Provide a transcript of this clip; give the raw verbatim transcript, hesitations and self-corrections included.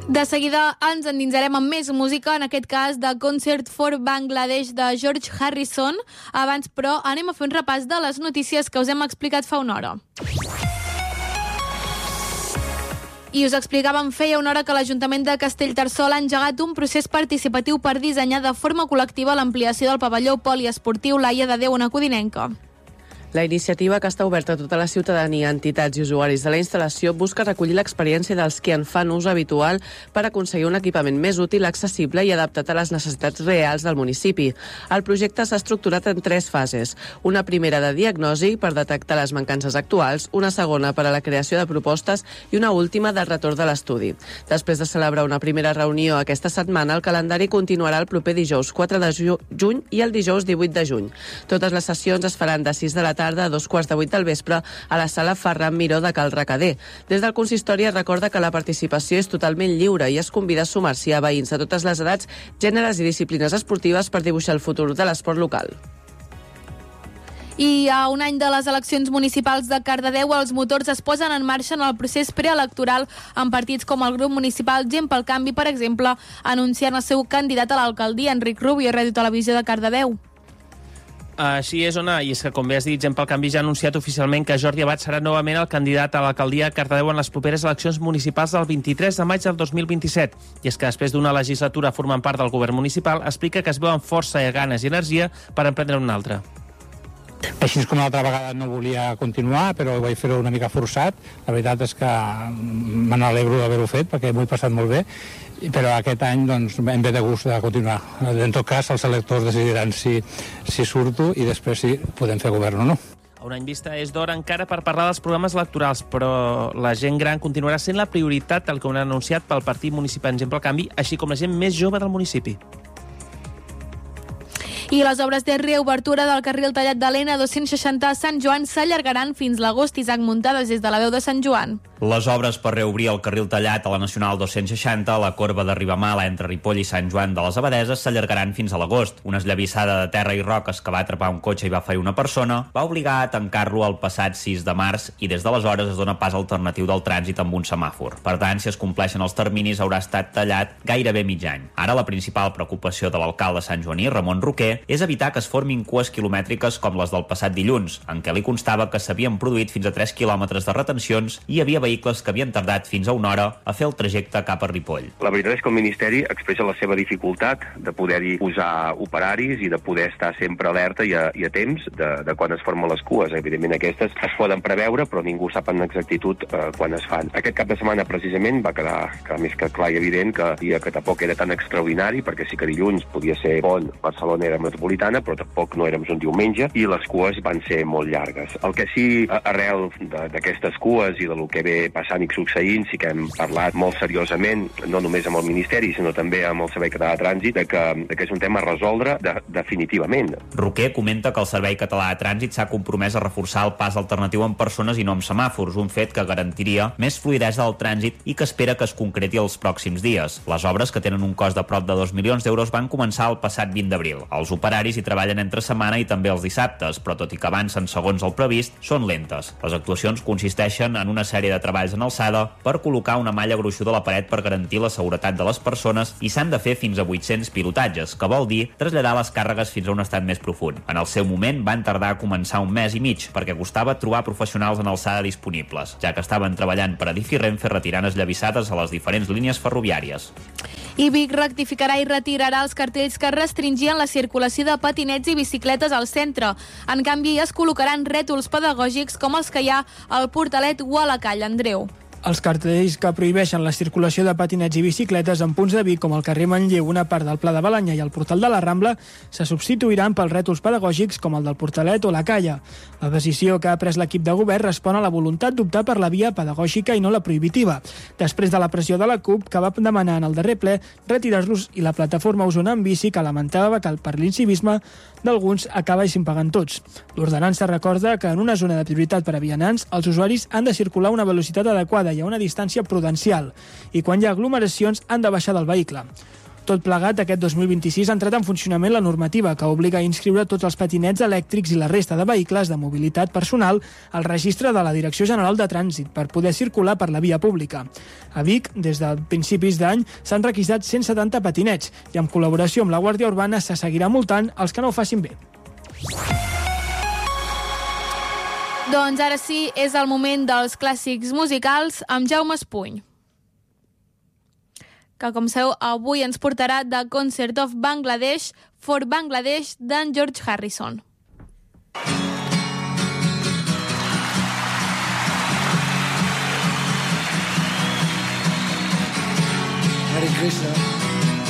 De seguida ens endinsarem amb més música, en aquest cas de Concert for Bangladesh de George Harrison. Abans, però, anem a fer un repàs de les notícies que us hem explicat fa una hora. I us explicàvem feia una hora que l'Ajuntament de Castellterçol ha engegat un procés participatiu per dissenyar de forma col·lectiva l'ampliació del pavelló poliesportiu Laia de Déu, una codinenca. La iniciativa, que està oberta a tota la ciutadania, entitats i usuaris de la instal·lació, busca recollir l'experiència dels que en fan ús habitual per aconseguir un equipament més útil, accessible i adaptat a les necessitats reals del municipi. El projecte s'ha estructurat en tres fases. Una primera de diagnosi per detectar les mancances actuals, una segona per a la creació de propostes i una última del retorn de l'estudi. Després de celebrar una primera reunió aquesta setmana, el calendari continuarà el proper dijous quatre de juny i el dijous divuit de juny. Totes les sessions es faran de sis de la tarda tarda a dos quarts de vuit del vespre a la sala Ferran Miró de Cal Recader. Des del consistori es recorda que la participació és totalment lliure i es convida a sumar-s'hi a veïns de totes les edats, gèneres i disciplines esportives per dibuixar el futur de l'esport local. I a un any de les eleccions municipals de Cardedeu, els motors es posen en marxa en el procés preelectoral amb partits com el grup municipal Gent pel Canvi, per exemple, anunciant el seu candidat a l'alcaldia, Enric Rubio, Ràdio Televisió de Cardedeu. Així és, Ona, i és que, com bé has dit, Gent pel Canvi ja ha anunciat oficialment que Jordi Abad serà novament el candidat a l'alcaldia de Cardedeu en les properes eleccions municipals del vint-i-tres de maig del dos mil vint-i-set. I és que després d'una legislatura formant part del govern municipal, explica que es veuen força, ganes i energia per emprendre una altra. Així com l'altra vegada no volia continuar, però vaig fer-ho una mica forçat. La veritat és que me n'alegro d'haver-ho fet, perquè m'ho he passat molt bé, però aquest any doncs, em ve de gust de continuar. En tot cas, els electors decidiran si, si surto i després si podem fer govern o no. A un any vista és d'hora encara per parlar dels programes electorals, però la gent gran continuarà sent la prioritat, tal com han anunciat pel Partit Municipal Gent pel Canvi, així com la gent més jove del municipi. I les obres de reobertura del carril tallat de l'N dos-cents seixanta a Sant Joan s'allargaran fins l'agost. Isaac Muntades, des de la veu de Sant Joan. Les obres per reobrir el carril tallat a la Nacional dos-cents seixanta a la corba de Ribamala entre Ripoll i Sant Joan de les Abadeses s'allargaran fins a l'agost. Una esllavissada de terra i roques que va atrapar un cotxe i va ferir una persona va obligar a tancar-lo el passat sis de març i des d'aleshores es dona pas alternatiu del trànsit amb un semàfor. Per tant, si es compleixen els terminis, haurà estat tallat gairebé mig any. Ara la principal preocupació de l'alcalde santjoaní, Ramon Roquer, és evitar que es formin cues quilomètriques com les del passat dilluns, en què li constava que s'havien produït fins a tres quilòmetres de retencions i hi havia vehicles que havien tardat fins a una hora a fer el trajecte cap a Ripoll. La veritat és que el Ministeri expressa la seva dificultat de poder-hi posar operaris i de poder estar sempre alerta i a, i a temps de, de quan es formen les cues. Evidentment aquestes es poden preveure, però ningú sap en exactitud eh, quan es fan. Aquest cap de setmana precisament va quedar, quedar més que clar i evident que, que tampoc era tan extraordinari, perquè sí que dilluns podia ser bon, Barcelona era metropolitana, però tampoc no érem un diumenge i les cues van ser molt llargues. El que sí, arrel d'aquestes cues i del que ve passant i succeint, sí que hem parlat molt seriosament, no només amb el Ministeri, sinó també amb el Servei Català de Trànsit, de que, de que és un tema a resoldre de, definitivament. Roquer comenta que el Servei Català de Trànsit s'ha compromès a reforçar el pas alternatiu amb persones i no amb semàfors, un fet que garantiria més fluïdesa del trànsit i que espera que es concreti els pròxims dies. Les obres, que tenen un cost de prop de dos milions d'euros, van començar el passat vint d'abril. Els operaris hi treballen entre setmana i també els dissabtes, però tot i que avancen segons el previst, són lentes. Les actuacions consisteixen en una sèrie de treballs en alçada per col·locar una malla gruixuda a la paret per garantir la seguretat de les persones i s'han de fer fins a vuit-cents pilotatges, que vol dir traslladar les càrregues fins a un estat més profund. En el seu moment van tardar a començar un mes i mig, perquè costava trobar professionals en alçada disponibles, ja que estaven treballant per Adif i Renfe retirant esllavissades a les diferents línies ferroviàries. I Vic rectificarà i retirarà els cartells que restringien la circulació de patinets i bicicletes al centre. En canvi, es col·locaran rètols pedagògics com els que hi ha al Portalet o a la Call. Andreu. Els cartells que prohibeixen la circulació de patinets i bicicletes en punts de Vic com el carrer Manlleu, una part del Pla de Balanyà i el Portal de la Rambla se substituiran pels rètols pedagògics com el del Portalet o la Calla. La decisió que ha pres l'equip de govern respon a la voluntat d'optar per la via pedagògica i no la prohibitiva, després de la pressió de la CUP, que va demanar en el darrer ple retirar-los, i la plataforma Osona en Bici, que lamentava que per l'incivisme d'alguns acabessin pagant tots. L'ordenança recorda que en una zona de prioritat per a vianants els usuaris han de circular a una velocitat adequada i a una distància prudencial, i quan hi ha aglomeracions han de baixar del vehicle. Tot plegat, aquest dos mil vint-i-sis ha entrat en funcionament la normativa que obliga a inscriure tots els patinets elèctrics i la resta de vehicles de mobilitat personal al registre de la Direcció General de Trànsit per poder circular per la via pública. A Vic, des de principis d'any, s'han requisat cent setanta patinets i, en col·laboració amb la Guàrdia Urbana, se seguirà multant els que no ho facin bé. Doncs ara sí, és el moment dels clàssics musicals amb Jaume Espuny, que, com sabeu, avui ens portarà The Concert of Bangladesh for Bangladesh d'en George Harrison. Hare Krishna.